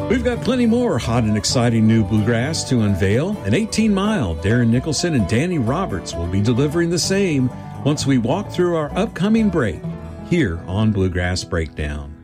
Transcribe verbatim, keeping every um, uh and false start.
We've got plenty more hot and exciting new bluegrass to unveil. An eighteen mile, Darren Nicholson and Danny Roberts will be delivering the same once we walk through our upcoming break here on Bluegrass Breakdown.